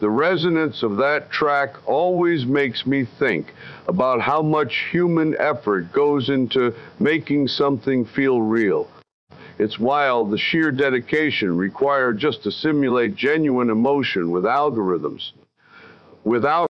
The resonance of that track always makes me think about how much human effort goes into making something feel real. It's wild the sheer dedication required just to simulate genuine emotion with algorithms. Without